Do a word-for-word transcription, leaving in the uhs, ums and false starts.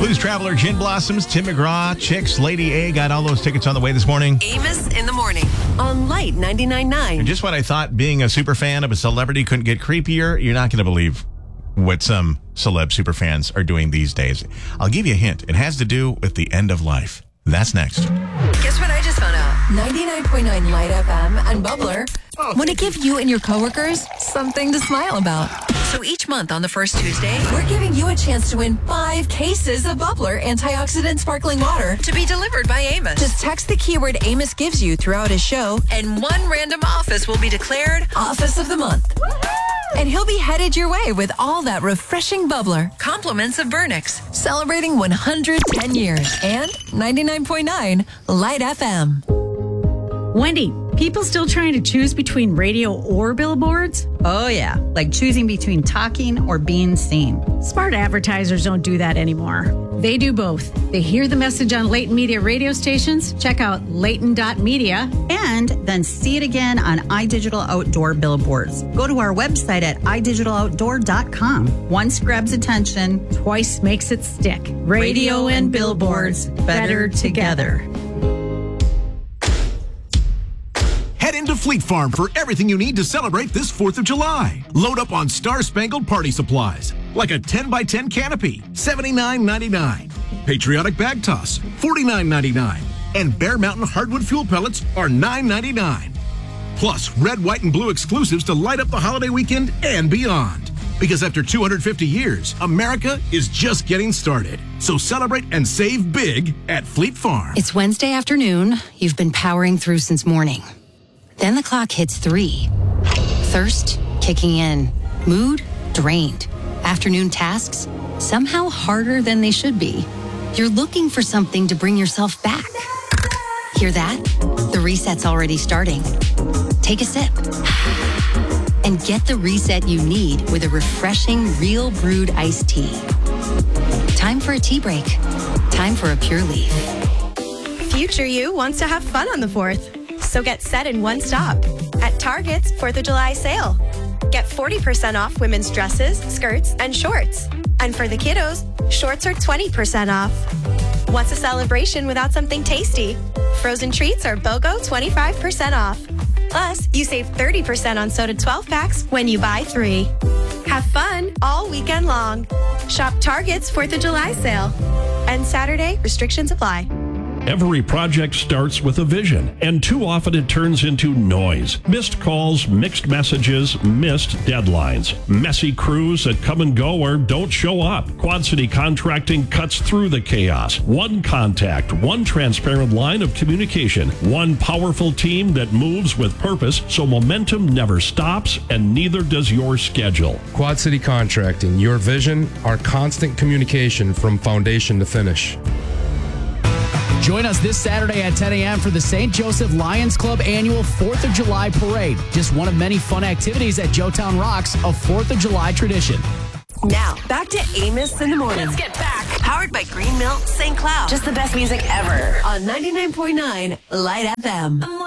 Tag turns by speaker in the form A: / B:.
A: Blues Traveler, Gin Blossoms, Tim McGraw, Chicks, Lady A got all those tickets on the way this morning.
B: Amos in the morning on Light ninety-nine point nine.
A: And just when I thought being a super fan of a celebrity couldn't get creepier, you're not going to believe what some celeb super fans are doing these days. I'll give you a hint. It has to do with the end of life. That's next.
B: Guess what I just found out?
C: ninety-nine point nine Light F M and Bubbler want to give you and your coworkers something to smile about.
B: So each month on the first Tuesday,
C: We're giving you a chance to win five cases of Bubbler antioxidant sparkling water.
B: to be delivered by Amos.
C: Just text the keyword Amos gives you throughout his show,
B: and one random office will be declared
C: Office of the Month. And he'll be headed your way with all that refreshing bubbler.
B: compliments of Burnix.
C: Celebrating one hundred ten years and ninety-nine point nine Light F M.
D: Wendy, people still trying to choose between radio or billboards?
E: Oh, yeah, like choosing between talking or being seen.
D: Smart advertisers don't do that anymore. They do both. They hear the message on Leighton Media radio stations, check out leighton dot media,
E: And then see it again on iDigital Outdoor billboards. Go to our website at i digital outdoor dot com. Once grabs attention,
D: twice makes it stick. Radio and billboards, better together.
F: Head into Fleet Farm for everything you need to celebrate this fourth of July. Load up on Star-Spangled Party supplies, like a ten by ten canopy, seventy-nine ninety-nine. Patriotic bag toss, forty-nine ninety-nine. And Bear Mountain hardwood fuel pellets are nine ninety-nine. Plus, red, white, and blue exclusives to light up the holiday weekend and beyond. Because after two hundred fifty years, America is just getting started. So celebrate and save big at Fleet Farm.
G: It's Wednesday afternoon. You've been powering through since morning. Then the clock hits three. Thirst kicking in. Mood drained. Afternoon tasks somehow harder than they should be. You're looking for something to bring yourself back. Hear that? The reset's already starting. Take a sip. And get the reset you need with a refreshing Real Brewed iced tea. Time for a tea break. Time for a Pure Leaf.
H: Future you wants to have fun on the fourth. So get set in one stop at Target's fourth of July sale. Get forty percent off women's dresses, skirts, and shorts. And for the kiddos, shorts are twenty percent off. What's a celebration without something tasty? Frozen treats are BOGO twenty-five percent off. Plus, you save thirty percent on soda twelve packs when you buy three. Have fun all weekend long. Shop Target's fourth of July sale. And Saturday, restrictions apply.
I: Every project starts with a vision, and too often it turns into noise. Missed calls, mixed messages, missed deadlines. Messy crews that come and go or don't show up. Quad City Contracting cuts through the chaos. One contact, one transparent line of communication, one powerful team that moves with purpose so momentum never stops and neither does your schedule.
J: Quad City Contracting, your vision, our constant communication from foundation to finish.
K: Join us this Saturday at ten a.m. for the Saint Joseph Lions Club annual fourth of July parade. Just one of many fun activities at Joetown Rocks, a fourth of July tradition.
B: Now, back to Amos in the morning.
H: Let's get back.
B: Powered by Green Milk Saint Cloud.
C: Just the best music ever on ninety-nine point nine Light F M.